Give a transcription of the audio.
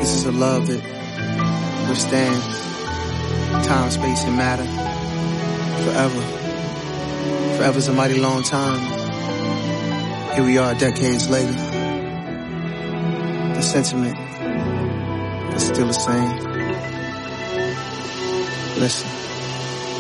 This is a love that withstands time, space, and matter forever. Forever's a mighty long time. Here we are decades later. The sentiment is still the same. Listen.